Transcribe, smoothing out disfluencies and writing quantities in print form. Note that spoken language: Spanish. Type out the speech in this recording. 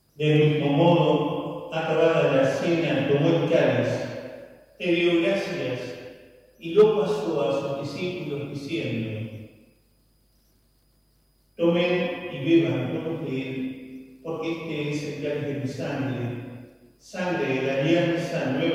Del mismo modo, acabada la cena, tomó el cáliz, te dio gracias y lo pasó a sus discípulos diciendo: tomen y beban todos de él, porque este es el cáliz de mi sangre, sangre de la alianza nueva